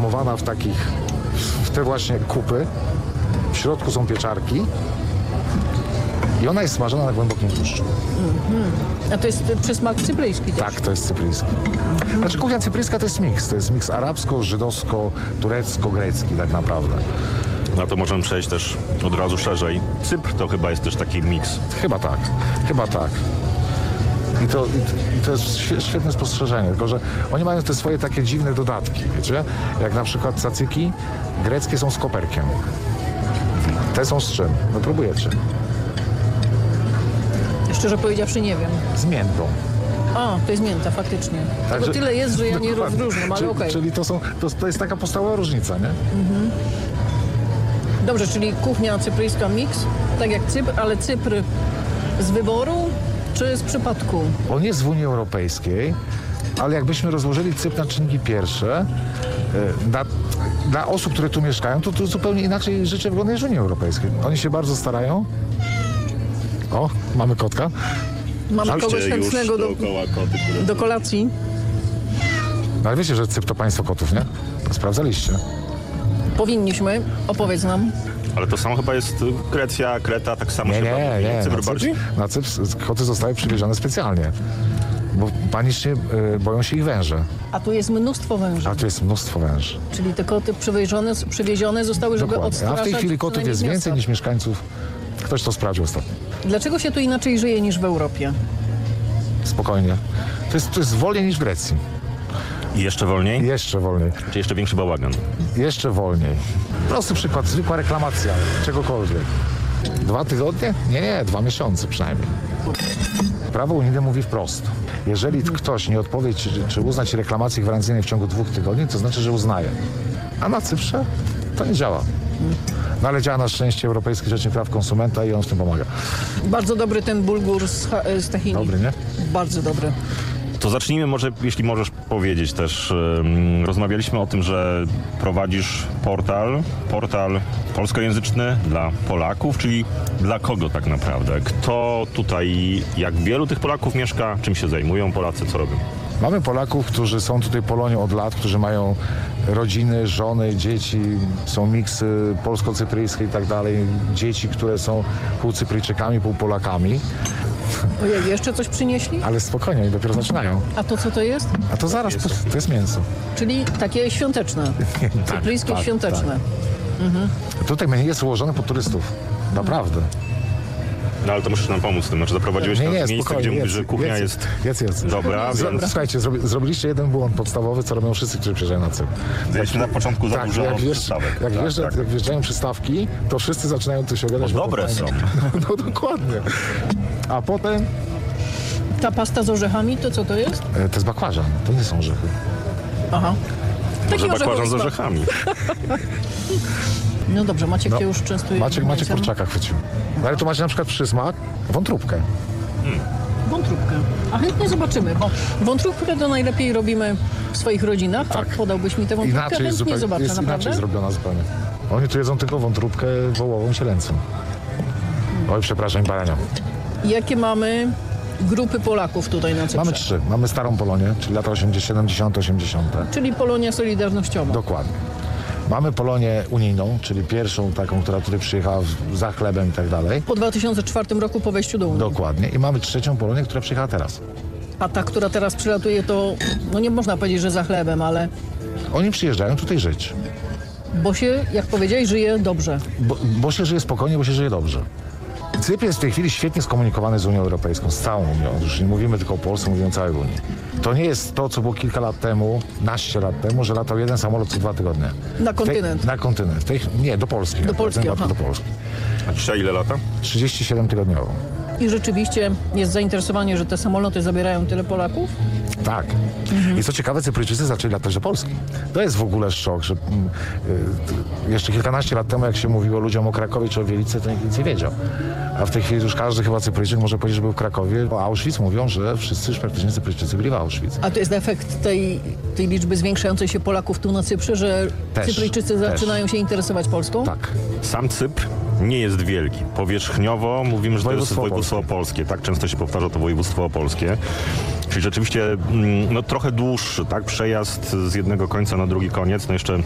formowana w te właśnie kupy. W środku są pieczarki i ona jest smażona na głębokim tłuszczu. A to jest przysmak cypryjski też. Tak, to jest cypryjski. Znaczy kuchnia cypryjska to jest miks arabsko, żydowsko, turecko, grecki tak naprawdę. No to możemy przejść też od razu szerzej. Cypr to chyba jest też taki miks. Chyba tak. I to jest świetne spostrzeżenie, tylko że oni mają te swoje takie dziwne dodatki, wiecie? Jak na przykład cacyki greckie są z koperkiem. Te są z czym? No próbujecie. Szczerze powiedziawszy nie wiem. Z miętą. A, to jest mięta, faktycznie. Tego tyle jest, że ja nie rozróżniam, ale okej. Czyli to jest taka podstawowa różnica, nie? Dobrze, czyli kuchnia cypryjska mix, tak jak Cypr, ale Cypr z wyboru czy z przypadku? On jest w Unii Europejskiej, ale jakbyśmy rozłożyli Cypr na czynniki pierwsze, dla osób, które tu mieszkają, to zupełnie inaczej życie wygląda niż w Unii Europejskiej. Oni się bardzo starają. O, mamy kotka. Mamy kogoś Już chętnego dookoła koty, które... do kolacji. No ale wiecie, że Cypr to państwo kotów, nie? To sprawdzaliście. Powinniśmy. Opowiedz nam. Ale to samo chyba jest Grecja, Kreta, tak samo się Nie. Cypr bardziej? Na Cypr koty zostały przywiezione specjalnie, bo panicznie boją się ich węże. A tu jest mnóstwo węży. A tu jest mnóstwo węży. Czyli te koty przywiezione zostały, żeby Dokładnie. odstraszać. A w tej chwili kotów jest przynajmniej więcej miasta. niż mieszkańców. Ktoś to sprawdził ostatnio. Dlaczego się tu inaczej żyje niż w Europie? Spokojnie. To jest wolniej niż w Grecji. I jeszcze wolniej? Jeszcze wolniej. Czy jeszcze większy bałagan? Jeszcze wolniej. Prosty przykład, zwykła reklamacja czegokolwiek. 2 tygodnie? Nie, 2 miesiące przynajmniej. Prawo unijne mówi wprost. Jeżeli ktoś nie odpowie czy uzna ci reklamację gwarancyjnej w ciągu 2 tygodni, to znaczy, że uznaje. A na Cyprze to nie działa. No ale działa na szczęście Europejski Rzecznik Praw Konsumenta i on w tym pomaga. Bardzo dobry ten bulgur z tahini. Dobry, nie? Bardzo dobry. To zacznijmy może, jeśli możesz powiedzieć też, rozmawialiśmy o tym, że prowadzisz portal polskojęzyczny dla Polaków, czyli dla kogo tak naprawdę? Kto tutaj, jak wielu tych Polaków mieszka, czym się zajmują Polacy, co robią? Mamy Polaków, którzy są tutaj Polonią od lat, którzy mają rodziny, żony, dzieci, są miksy polsko-cypryjskie i tak dalej. Dzieci, które są pół Cypryjczykami, pół Polakami. Ojej, jeszcze coś przynieśli? Ale spokojnie, oni dopiero zaczynają. A to co to jest? A to zaraz, to jest mięso. Czyli takie świąteczne. Cypryjskie tak, świąteczne. Tutaj menu jest ułożone pod turystów. Naprawdę. No ale to musisz nam pomóc w tym, znaczy zaprowadziłeś nas w miejsce, spokojnie, gdzie mówisz, że kuchnia jest dobra, więc Słuchajcie, zrobiliście jeden błąd podstawowy, co robią wszyscy, którzy przyjeżdżają na Cypr. mieliśmy na początku za dużo jak przystawek. Jak wjeżdżają przystawki, to wszyscy zaczynają tu się ogadać. Dobre są. No dokładnie. A potem Ta pasta z orzechami, to co to jest? to jest bakłażan, to nie są orzechy. Aha. Może Taki bakłażan z orzechowy orzechami. No dobrze, Maciek cię już częstuje. Maciek mięsem. kurczaka chwycił. No ale tu macie na przykład przysmak, wątróbkę. Wątróbkę. A chętnie zobaczymy, bo wątróbkę to najlepiej robimy w swoich rodzinach. Tak. A podałbyś mi tę wątróbkę? Inaczej jest, Chętnie zobaczę, jest naprawdę. inaczej zrobiona zupełnie. Oni tu jedzą tylko wątróbkę wołową cielęcą. Oj, przepraszam, barania. Jakie mamy grupy Polaków tutaj na Cyprze? Mamy 3. Mamy starą Polonię, czyli lata 70, 80. Czyli Polonia Solidarnościowa. Dokładnie. Mamy Polonię unijną, czyli pierwszą taką, która tutaj przyjechała za chlebem i tak dalej. Po 2004 roku po wejściu do Unii. Dokładnie. I mamy trzecią Polonię, która przyjechała teraz. A ta, która teraz przylatuje, to no nie można powiedzieć, że za chlebem, ale Oni przyjeżdżają tutaj żyć. bo się, jak powiedziałeś, żyje dobrze. Bo się żyje spokojnie, bo się żyje dobrze. Cypr jest w tej chwili świetnie skomunikowany z Unią Europejską, z całą Unią. Już nie mówimy tylko o Polsce, mówimy o całej Unii. To nie jest to, co było kilka lat temu, naście lat temu, że latał jeden samolot co 2 tygodnie. Na kontynent. Na kontynent. Nie, do Polski. Do Polski, Do aha. Polski. A dzisiaj ile lata? 37 tygodniowo. I rzeczywiście jest zainteresowanie, że te samoloty zabierają tyle Polaków? Tak. I co ciekawe, Cypryjczycy zaczęli latać do Polski. To jest w ogóle szok, że jeszcze kilkanaście lat temu, jak się mówiło ludziom o Krakowie czy o Wielicy, to nikt nic nie wiedział. A w tej chwili już każdy chyba Cypryjczyk może powiedzieć, że był w Krakowie. O Auschwitz mówią, że wszyscy już praktycznie Cypryjczycy byli w Auschwitz. A to jest efekt tej liczby zwiększającej się Polaków tu na Cyprze, że Też, Cypryjczycy zaczynają się interesować Polską? Tak. Sam Cypr nie jest wielki. Powierzchniowo mówimy, że to jest województwo opolskie. Tak często się powtarza to województwo opolskie. Czyli rzeczywiście no, trochę dłuższy, tak? Przejazd z jednego końca na drugi koniec. No jeszcze